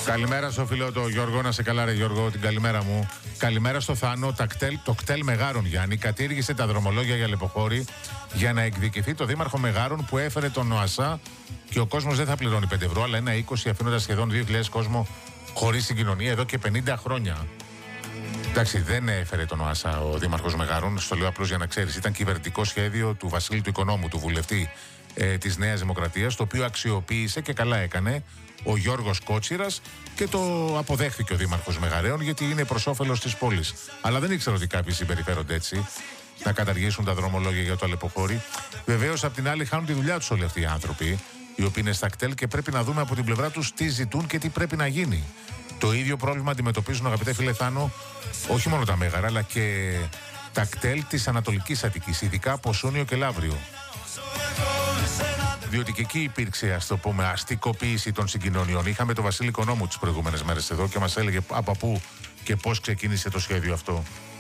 Καλημέρα στο φίλο το Γιώργο, να σε καλά ρε Γιώργο, την καλημέρα μου. Καλημέρα στο Θάνο, το κτέλ Μεγάρων Γιάννη κατήργησε τα δρομολόγια για Λεποχώρη για να εκδικηθεί το δήμαρχο Μεγάρων που έφερε τον ΟΑΣΑ και ο κόσμος δεν θα πληρώνει 5 ευρώ αλλά 1,20 αφήνοντας σχεδόν 2.000 κόσμο χωρίς συγκοινωνία εδώ και 50 χρόνια. Εντάξει, δεν έφερε τον ΟΑΣΑ ο δήμαρχος Μεγάρων, στο λέω απλώς για να ξέρεις. Ήταν κυβερνητικό σχέδιο του Βασίλη του Οικονόμου, του βουλευτή της Νέας Δημοκρατίας, το οποίο αξιοποίησε και καλά έκανε ο Γιώργος Κότσιρας και το αποδέχθηκε ο δήμαρχος Μεγαρέων γιατί είναι προς όφελος της πόλης. Αλλά δεν ήξερα ότι κάποιοι συμπεριφέρονται έτσι, να καταργήσουν τα δρομολόγια για το Αλεποχώρι. Βεβαίως, απ' την άλλη, χάνουν τη δουλειά τους όλοι αυτοί οι άνθρωποι, οι οποίοι είναι στα κτέλ και πρέπει να δούμε από την πλευρά τους τι ζητούν και τι πρέπει να γίνει. Το ίδιο πρόβλημα αντιμετωπίζουν, αγαπητέ φίλε Θάνο, όχι μόνο τα Μέγαρα, αλλά και τα κτέλ της Ανατολικής Αττικής, ειδικά από Σούνιο και Λαύριο. Διότι και εκεί υπήρξε, ας το πούμε, αστικοποίηση των συγκοινωνιών. Είχαμε τον Βασίλη Οικονόμου τις προηγούμενες μέρες εδώ και μας έλεγε από πού και πώς ξεκίνησε το σχέδιο αυτό.